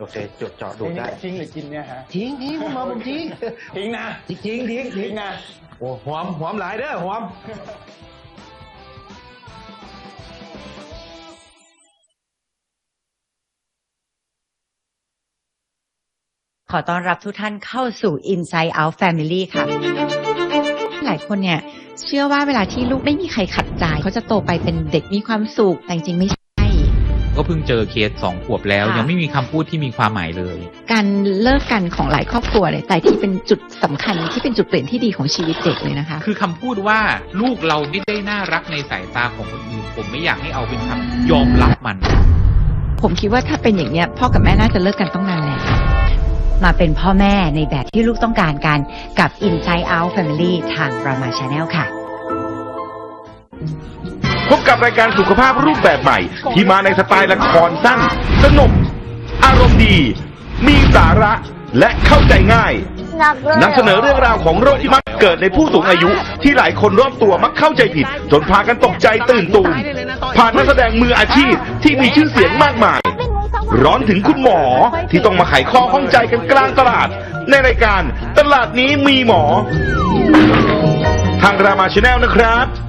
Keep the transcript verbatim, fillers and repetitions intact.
โอเคจดเจาะดูได้ทิ้งหรือกินเนี่ยฮะทิ้งทิ้งคุณหมอผมทิ้งทิ้งนะทิ้งทิ้งทิ้งทิ้งนะโอ้หอมหอมหลายเด้อหอมขอต้อนรับทุกท่านเข้าสู่ Inside Out Family ค่ะหลายคนเนี่ยเชื่อว่าเวลาที่ลูกไม่มีใครขัดใจเขาจะโตไปเป็นเด็กมีความสุขแต่จริงไม่ใช่ก็เพิ่งเจอเคสสองขวบแล้วยังไม่มีคำพูดที่มีความหมายเลยการเลิกกันของหลายครอบครัวเลยแต่ที่เป็นจุดสำคัญที่เป็นจุดเปลี่ยนที่ดีของชีวิตเด็กเลยนะคะคือคำพูดว่าลูกเราไม่ได้น่ารักในสายตาของคนอื่นผมไม่อยากให้เอาเป็นคำยอมรับมันผมคิดว่าถ้าเป็นอย่างเนี้ยพ่อกับแม่น่าจะเลิกกันต้องนานแล้วมาเป็นพ่อแม่ในแบบที่ลูกต้องการกันกับ Inside Out Family ทาง Rama Channel ค่ะพบกับรายการสุขภาพรูปแบบใหม่ที่มาในสไตล์ละครสั้นสนุกอารมณ์ดีมีสาระและเข้าใจง่ายนำเสนอเรื่องราวของโรคที่มักเกิดในผู้สูงอายุที่หลายคนรอบตัวมักเข้าใจผิดจนพากันตกใจตื่นตูมผ่านนักแสดงมืออาชีพที่มีชื่อเสียงมากมายร้อนถึงคุณหมอที่ต้องมาไขข้อข้องใจกันกลางตลาดในรายการตลาดนี้มีหมอทางรามาชาแนลนะครับ